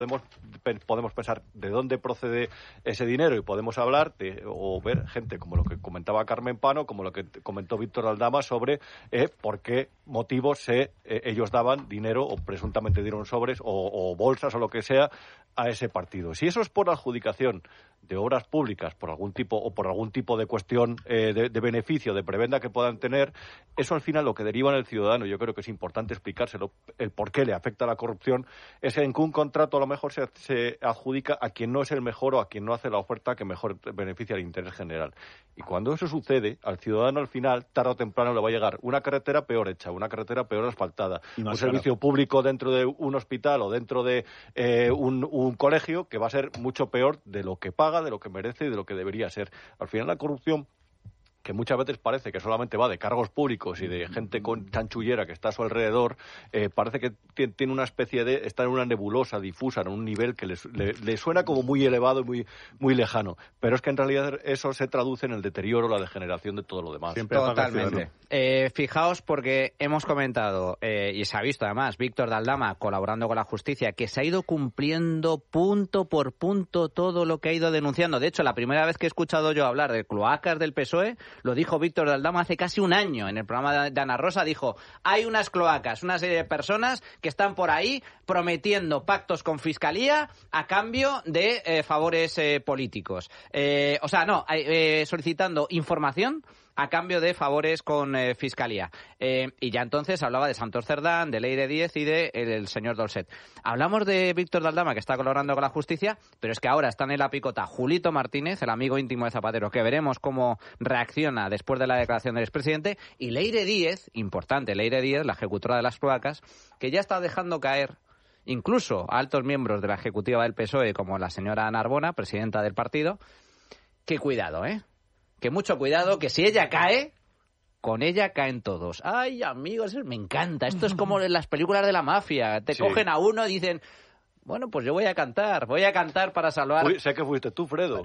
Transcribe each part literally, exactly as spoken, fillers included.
Podemos, podemos pensar de dónde procede ese dinero y podemos hablar de, o ver gente como lo que comentaba Carmen Pano, como lo que comentó Víctor Aldama sobre eh, por qué motivos se, eh, ellos daban dinero o presuntamente dieron sobres o, o bolsas o lo que sea a ese partido. Si eso es por adjudicación de obras públicas por algún tipo o por algún tipo de cuestión eh, de, de beneficio, de prebenda que puedan tener, eso al final lo que deriva en el ciudadano, yo creo que es importante explicárselo, el por qué le afecta la corrupción, es en que un contrato a lo mejor se, se adjudica a quien no es el mejor o a quien no hace la oferta que mejor beneficia al interés general. Y cuando eso sucede, al ciudadano al final, tarde o temprano le va a llegar una carretera peor hecha, una carretera peor asfaltada, un claro. servicio público dentro de un hospital o dentro de eh, un, un colegio que va a ser mucho peor de lo que paga, de lo que merece y de lo que debería ser. Al final la corrupción, que muchas veces parece que solamente va de cargos públicos y de gente con chanchullera que está a su alrededor, eh, parece que t- tiene una especie de... está en una nebulosa difusa, en un nivel que les, le, le suena como muy elevado y muy, muy lejano. Pero es que en realidad eso se traduce en el deterioro, la degeneración de todo lo demás. Siempre Totalmente. Eh, fijaos porque hemos comentado, eh, y se ha visto además, Víctor de Aldama colaborando con la justicia, que se ha ido cumpliendo punto por punto todo lo que ha ido denunciando. De hecho, la primera vez que he escuchado yo hablar de cloacas del P S O E, lo dijo Víctor de Aldama hace casi un año en el programa de Ana Rosa. Dijo, hay unas cloacas, una serie de personas que están por ahí prometiendo pactos con Fiscalía a cambio de eh, favores eh, políticos. Eh, o sea, no, eh, solicitando información a cambio de favores con eh, Fiscalía. Eh, y ya entonces hablaba de Santos Cerdán, de Leire Díez y de el, el señor Dolcet. Hablamos de Víctor de Aldama, que está colaborando con la justicia, pero es que ahora están en la picota Julito Martínez, el amigo íntimo de Zapatero, que veremos cómo reacciona después de la declaración del expresidente, y Leire Díez, importante, Leire Díez, la ejecutora de las cloacas, que ya está dejando caer incluso a altos miembros de la ejecutiva del P S O E, como la señora Narbona, presidenta del partido, que cuidado, ¿eh? Que mucho cuidado, que si ella cae, con ella caen todos. Ay, amigos, me encanta. Esto es como en las películas de la mafia. Te sí. cogen a uno y dicen, bueno, pues yo voy a cantar, voy a cantar para salvar... Uy, sé que fuiste tú, Fredo.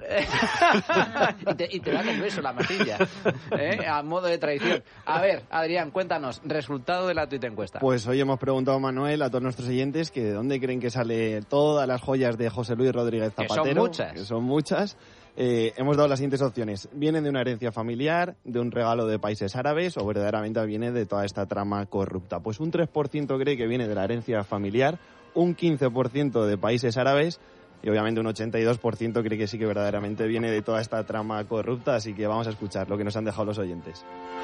y, te, y te dan el beso, la matilla, ¿eh? A modo de traición. A ver, Adrián, cuéntanos, resultado de la tuit encuesta. Pues hoy hemos preguntado a Manuel, a todos nuestros oyentes, que de dónde creen que sale todas las joyas de José Luis Rodríguez Zapatero. Que son muchas. Que son muchas. Eh, hemos dado las siguientes opciones. ¿Vienen de una herencia familiar, de un regalo de países árabes o verdaderamente viene de toda esta trama corrupta? Pues un tres por ciento cree que viene de la herencia familiar, un quince por ciento de países árabes y obviamente un ochenta y dos por ciento cree que sí que verdaderamente viene de toda esta trama corrupta. Así que vamos a escuchar lo que nos han dejado los oyentes.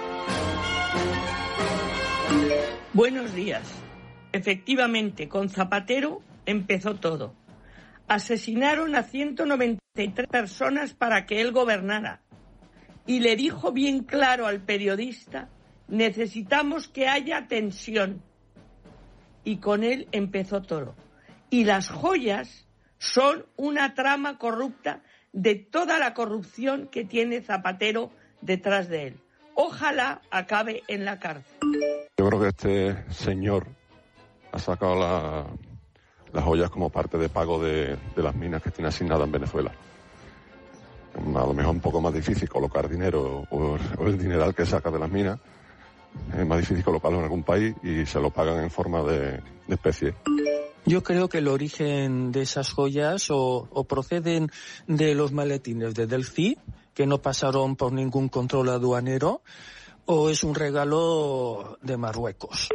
Buenos días. Efectivamente, con Zapatero empezó todo. Asesinaron a ciento noventa y tres personas para que él gobernara. Y le dijo bien claro al periodista, necesitamos que haya tensión. Y con él empezó todo. Y las joyas son una trama corrupta de toda la corrupción que tiene Zapatero detrás de él. Ojalá acabe en la cárcel. Yo creo que este señor ha sacado la... las joyas como parte de pago de, de las minas que tiene asignadas en Venezuela. A lo mejor un poco más difícil colocar dinero o, o el dineral que saca de las minas. Es más difícil colocarlo en algún país y se lo pagan en forma de, de especie. Yo creo que el origen de esas joyas o, o proceden de los maletines de Delphi, que no pasaron por ningún control aduanero, o es un regalo de Marruecos.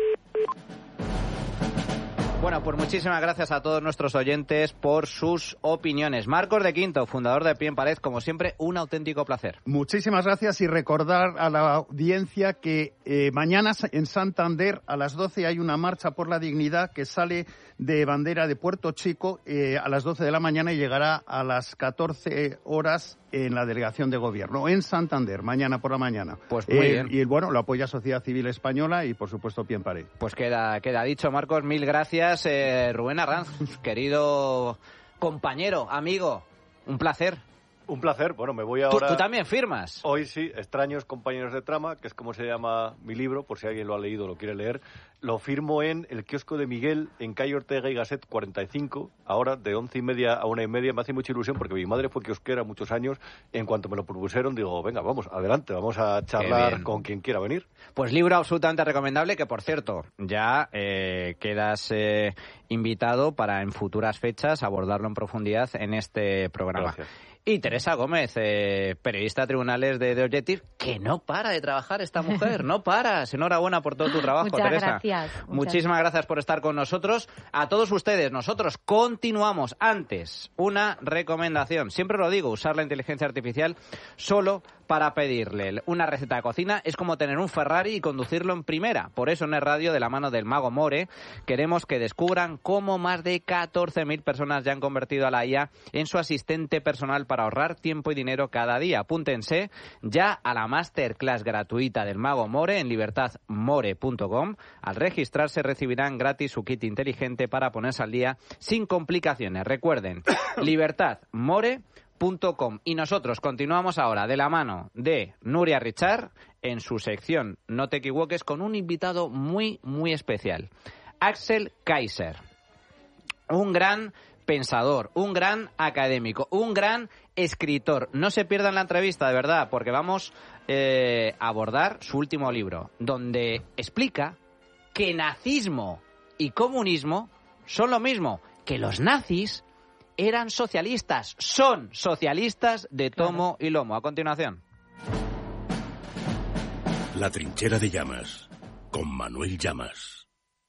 Bueno, pues muchísimas gracias a todos nuestros oyentes por sus opiniones. Marcos de Quinto, fundador de Pie en Pared, como siempre, un auténtico placer. Muchísimas gracias y recordar a la audiencia que eh, mañana en Santander a las doce hay una marcha por la dignidad que sale de bandera de Puerto Chico eh, a las doce de la mañana y llegará a las catorce horas en la delegación de gobierno, en Santander, mañana por la mañana. Pues muy eh, bien. Y bueno, lo apoya Sociedad Civil Española y por supuesto Pie en Pared. Pues queda, queda dicho, Marcos, mil gracias. Eh, Rubén Arranz, querido compañero, amigo, un placer. Un placer. Bueno, me voy ahora... ¿Tú, tú también firmas? Hoy sí, Extraños compañeros de trama, que es como se llama mi libro, por si alguien lo ha leído o lo quiere leer. lo firmo en el kiosco de Miguel, en calle Ortega y Gasset cuarenta y cinco, ahora de once y media a una y media. Me hace mucha ilusión porque mi madre fue kiosquera muchos años. En cuanto me lo propusieron, digo, venga, vamos, adelante, vamos a charlar con quien quiera venir. Pues libro absolutamente recomendable, que por cierto, ya eh, quedas eh, invitado para en futuras fechas abordarlo en profundidad en este programa. Gracias. Y Teresa Gómez, eh, periodista de tribunales de The Objective, que no para de trabajar esta mujer, no paras. Enhorabuena por todo tu trabajo, muchas Teresa. Gracias, Muchísimas muchas gracias por estar con nosotros. A todos ustedes, nosotros continuamos. Antes, una recomendación. Siempre lo digo, usar la inteligencia artificial solo para pedirle una receta de cocina es como tener un Ferrari y conducirlo en primera. Por eso en el radio, de la mano del Mago More, queremos que descubran cómo más de catorce mil personas ya han convertido a la I A en su asistente personal para ahorrar tiempo y dinero cada día. Apúntense ya a la masterclass gratuita del Mago More en libertad more punto com. Al registrarse recibirán gratis su kit inteligente para ponerse al día sin complicaciones. Recuerden, libertad more punto com. Y nosotros continuamos ahora de la mano de Nuria Richard en su sección No te equivoques, con un invitado muy, muy especial. Axel Kaiser, un gran pensador, un gran académico, un gran escritor. No se pierdan la entrevista, de verdad, porque vamos eh, a abordar su último libro, donde explica que nazismo y comunismo son lo mismo, que los nazis eran socialistas, son socialistas de tomo y lomo. A continuación. La trinchera de Llamas, con Manuel Llamas.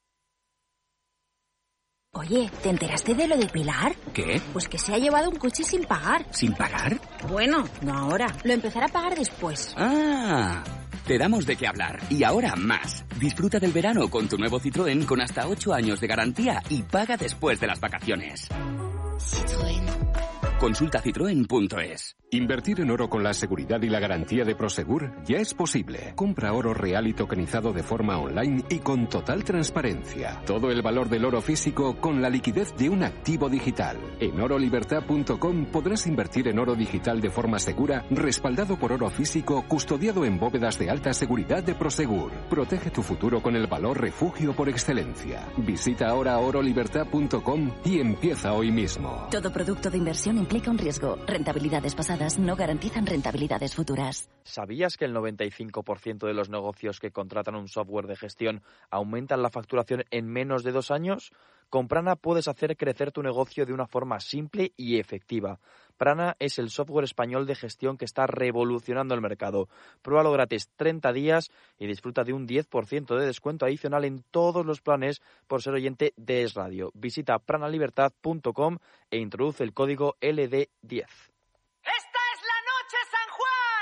Oye, ¿te enteraste de lo de Pilar? ¿Qué? Pues que se ha llevado un coche sin pagar. ¿Sin pagar? Bueno, no ahora. Lo empezará a pagar después. Ah, te damos de qué hablar. Y ahora más. Disfruta del verano con tu nuevo Citroën con hasta ocho años de garantía y paga después de las vacaciones. Citroën. Consulta citroen punto es. Invertir en oro con la seguridad y la garantía de Prosegur ya es posible. Compra oro real y tokenizado de forma online y con total transparencia. Todo el valor del oro físico con la liquidez de un activo digital. En oro libertad punto com podrás invertir en oro digital de forma segura, respaldado por oro físico, custodiado en bóvedas de alta seguridad de Prosegur. Protege tu futuro con el valor refugio por excelencia. Visita ahora oro libertad punto com y empieza hoy mismo. Todo producto de inversión implica un riesgo. Rentabilidades pasadas no garantizan rentabilidades futuras. ¿Sabías que el noventa y cinco por ciento de los negocios que contratan un software de gestión aumentan la facturación en menos de dos años? Con Prana puedes hacer crecer tu negocio de una forma simple y efectiva. Prana es el software español de gestión que está revolucionando el mercado. Pruébalo gratis treinta días y disfruta de un diez por ciento de descuento adicional en todos los planes por ser oyente de Es Radio. Visita prana libertad punto com e introduce el código L D diez.